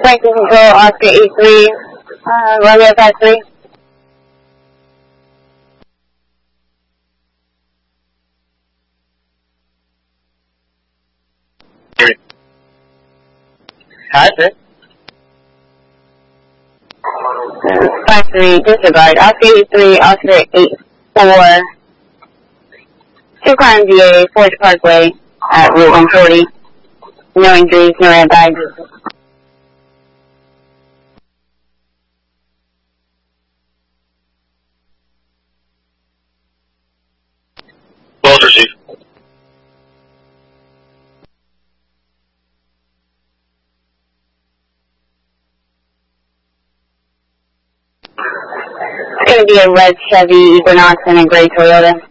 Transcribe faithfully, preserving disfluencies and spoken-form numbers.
Franklin Control, Oscar eight three, uh, Romeo five three. Hi, sir. five three, disregard. Oscar eight three, Oscar eight four. Two Crime V A, Forest Parkway, at Route one forty. No injuries, no red bags. Well received. It's going to be a red Chevy Equinox and a gray Toyota.